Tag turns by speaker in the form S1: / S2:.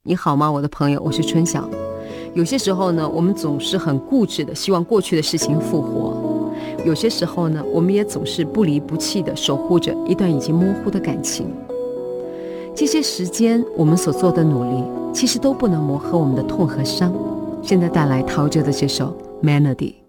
S1: 你好吗，我的朋友，我是春晓。有些时候呢，我们总是很固执的希望过去的事情复活，有些时候呢，我们也总是不离不弃的守护着一段已经模糊的感情。这些时间我们所做的努力，其实都不能磨合我们的痛和伤。现在带来陶喆的这首 Melody。